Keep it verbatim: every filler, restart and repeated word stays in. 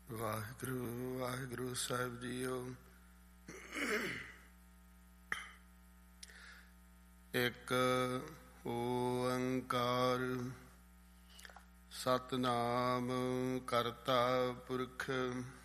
ਵਾਹਿਗੁਰੂ ਵਾਹਿਗੁਰੂ ਸਾਹਿਬ JIO. ਇੱਕ ਓੰਕਾਰ ਸਤਿਨਾਮ ਕਰਤਾ ਪੁਰਖ